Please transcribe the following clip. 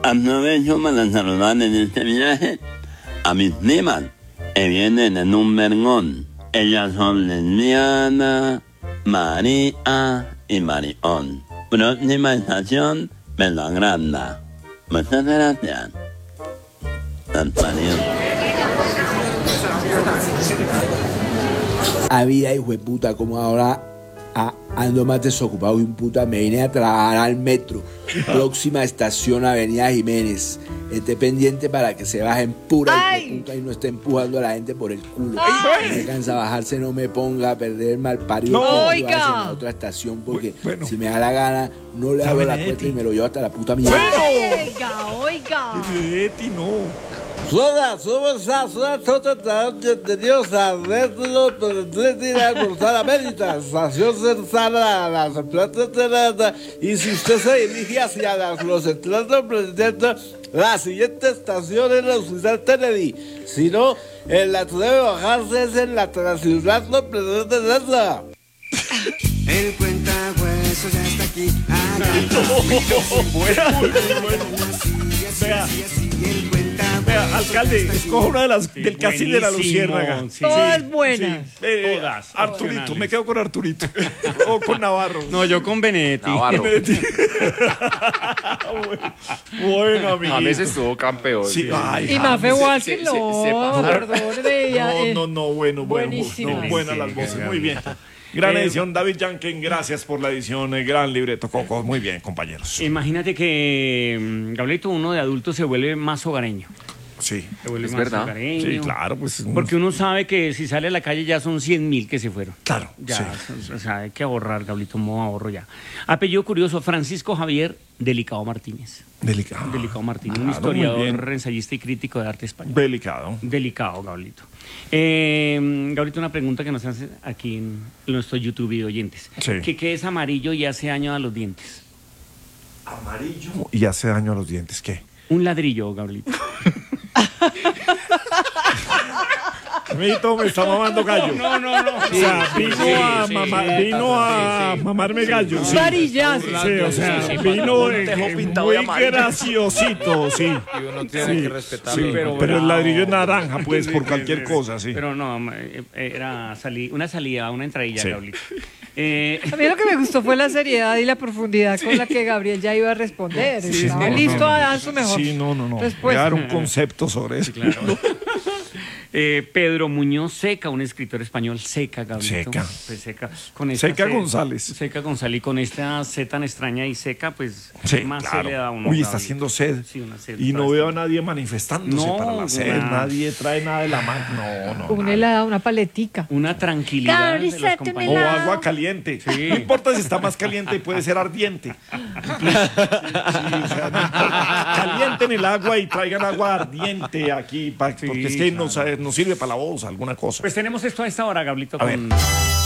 Aprovecho para saludar en este viaje a mis primas que vienen en un vergón. Ellas son lesbiana, María y Marión. Próxima estación, Belogranda. Muchas gracias. Había hijo de puta, como ahora ando más desocupado y un puta me vine a trabajar al metro. Próxima estación, Avenida Jiménez. Esté pendiente para que se bajen pura hijo de puta y no esté empujando a la gente por el culo. Si me cansa bajarse, no me ponga a perder el mal parido. No, que en la otra estación, porque si me da la gana, no le hago la cuenta y me lo llevo hasta la puta mierda. Oiga. Benedetti, no. Somos de Dios a verlo, la Mérida, estación cercana a las plantas, y si usted se dirige hacia los centros presidente, la siguiente estación es la Ciudad Kennedy, si no, en la que debe bajarse es en la Ciudad Presidente. El cuentahuesos ya está aquí. Vea, alcalde, escoja una de las del casting de la Luciérnaga. Sí. Todas buenas. Todas. Arturito, me quedo con Arturito. O con Navarro. No, yo con Benedetti. Bueno, amigo. A veces estuvo campeón. Sí. Ay, Y Mafe Walker, no, bueno. Buenísima. No, buenas las voces, muy bien. Gran edición, David Yanken, gracias por la edición, gran libreto, Coco, muy bien, compañeros. Imagínate que, Gablito, uno de adulto se vuelve más hogareño. Sí, se vuelve es más verdad. hogareño. Sí, claro, pues. Porque uno sabe que si sale a la calle ya son 100.000 que se fueron. Claro, ya, sí. O sea, hay que ahorrar, Gablito, modo ahorro ya. Apellido curioso, Francisco Javier Delicado Martínez. Delicado Martínez, un historiador, ensayista y crítico de arte español. Delicado, Gablito. Gablito, una pregunta que nos hacen aquí en nuestro YouTube y oyentes. Sí. ¿Qué es amarillo y hace daño a los dientes? Amarillo y hace daño a los dientes, ¿qué? Un ladrillo, Gablito. Amiguito, me está mamando gallo. No. O sea, vino a mamarme gallo. Un varillazo. Sí, o sea, vino muy graciosito, sí. Y uno tiene que respetarlo. Sí, pero el ladrillo es naranja, pues, por cualquier cosa, sí. Pero no, era una salida, una entradilla, Sí. Gablito. A mí lo que me gustó fue la seriedad y la profundidad con la que Gabriel ya iba a responder. Estaba listo a dar su mejor respuesta. Voy a dar un concepto sobre eso. Claro. Pedro Muñoz Seca, un escritor español, Seca, Gablito. Pues Seca González. Seca González, y con esta C tan extraña y seca, pues Sí, más claro. se le da a uno. Uy, está Gablito. haciendo sed. Sí, una sed. Y no veo a nadie manifestándose No, para la sed. nada. Nadie trae nada de la mano. No. Un helado, una paletica. Una tranquilidad Gabriel, de los sácame O compañeros. helado. agua caliente. Sí. No importa si está más caliente, puede ser ardiente. Sí, o sea, no importa. Calienten el agua y traigan agua ardiente aquí, porque es que claro. nos sirve para la voz, alguna cosa. Pues tenemos esto a esta hora, Gablito, A ver. con